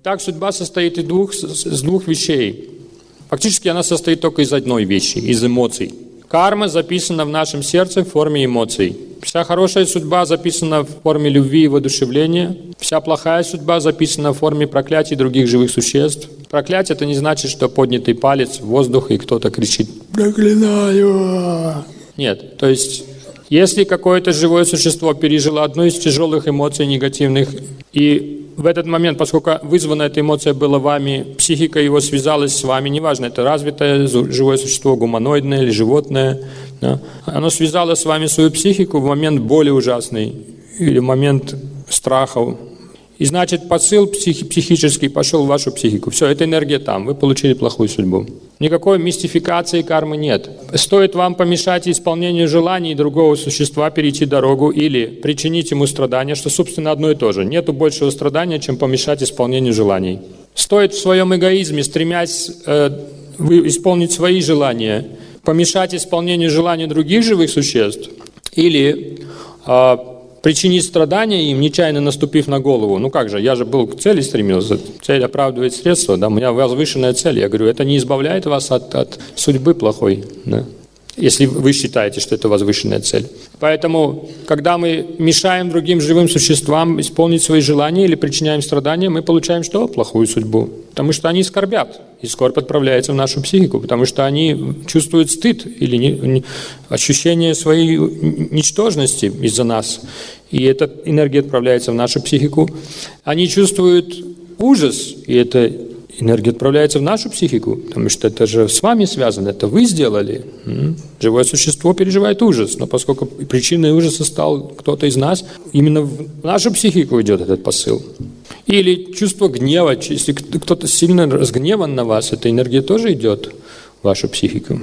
Итак, судьба состоит из двух вещей. Фактически она состоит только из одной вещи, из эмоций. Карма записана в нашем сердце в форме эмоций. Вся хорошая судьба записана в форме любви и воодушевления. Вся плохая судьба записана в форме проклятий других живых существ. Проклятие — это не значит, что поднятый палец в воздух и кто-то кричит «Проклинаю!». Нет, то есть если какое-то живое существо пережило одну из тяжелых эмоций негативных, и в этот момент, поскольку вызвана эта эмоция была вами, психика его связалась с вами, неважно, это развитое живое существо, гуманоидное или животное, да, оно связало с вами свою психику в момент боли ужасной или в момент страха. И значит, посыл психический пошел в вашу психику. Все, эта энергия там, вы получили плохую судьбу. Никакой мистификации кармы нет. Стоит вам помешать исполнению желаний другого существа перейти дорогу или причинить ему страдания, что, собственно, одно и то же. Нету большего страдания, чем помешать исполнению желаний. Стоит в своем эгоизме, стремясь исполнить свои желания, помешать исполнению желаний других живых существ или причинить страдания им, нечаянно наступив на голову. Ну как же, я же был к цели стремился, цель оправдывает средства, да, у меня возвышенная цель. Я говорю, это не избавляет вас от судьбы плохой, да, если вы считаете, что это возвышенная цель. Поэтому, когда мы мешаем другим живым существам исполнить свои желания или причиняем страдания, мы получаем что? Плохую судьбу. Потому что они скорбят, и скорбь отправляется в нашу психику, потому что они чувствуют стыд или ощущение своей ничтожности из-за нас. И эта энергия отправляется в нашу психику. Они чувствуют ужас, и эта энергия отправляется в нашу психику, потому что это же с вами связано, это вы сделали. Живое существо переживает ужас, но поскольку причиной ужаса стал кто-то из нас, именно в нашу психику идет этот посыл. Или чувство гнева, если кто-то сильно разгневан на вас, эта энергия тоже идет в вашу психику.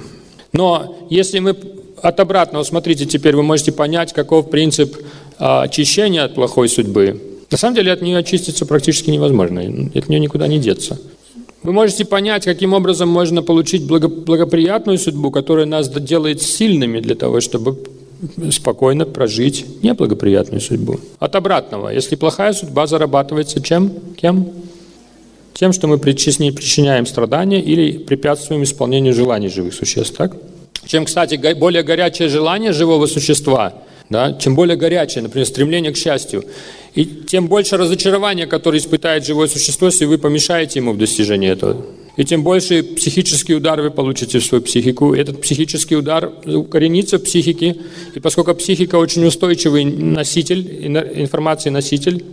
Но если мы от обратного, смотрите, теперь вы можете понять, каков принцип очищения от плохой судьбы. На самом деле от нее очиститься практически невозможно, от нее никуда не деться. Вы можете понять, каким образом можно получить благоприятную судьбу, которая нас делает сильными для того, чтобы спокойно прожить неблагоприятную судьбу. От обратного, если плохая судьба зарабатывается чем? Кем? Тем, что мы причиняем страдания или препятствуем исполнению желаний живых существ. Так? Чем, кстати, более горячее желание живого существа, да, чем более горячее, например, стремление к счастью, и тем больше разочарования, которое испытает живое существо, если вы помешаете ему в достижении этого. И тем больше психический удар вы получите в свою психику. Этот психический удар укоренится в психике. И поскольку психика очень устойчивый носитель, информации-носитель,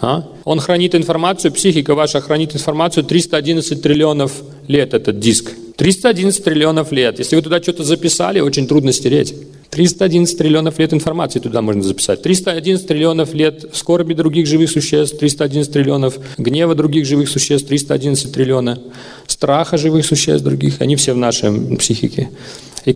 он хранит информацию, психика ваша хранит информацию 311 триллионов лет, этот диск. 311 триллионов лет. Если вы туда что-то записали, очень трудно стереть. 311 триллионов лет информации туда можно записать. 311 триллионов лет скорби других живых существ, 311 триллионов гнева других живых существ, 311 триллионов страха живых существ других. Они все в нашей психике. И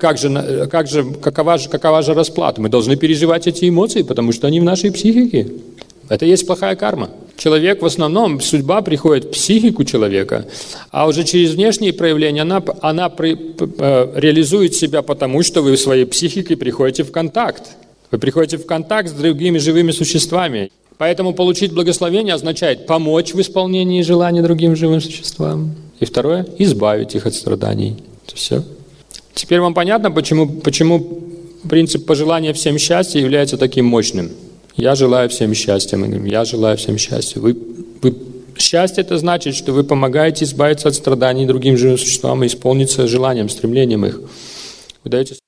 какова же расплата? Мы должны переживать эти эмоции, потому что они в нашей психике. Это и есть плохая карма. Человек в основном, судьба приходит в психику человека, а уже через внешние проявления она реализует себя потому, что вы в своей психике приходите в контакт. Вы приходите в контакт с другими живыми существами. Поэтому получить благословение означает помочь в исполнении желаний другим живым существам. И второе, избавить их от страданий. Это все. Теперь вам понятно, почему принцип пожелания всем счастья является таким мощным? Я желаю всем счастья. Мы говорим, я желаю всем счастья. Счастье — это значит, что вы помогаете избавиться от страданий другим живым существам и исполниться желанием, стремлением их. Вы даете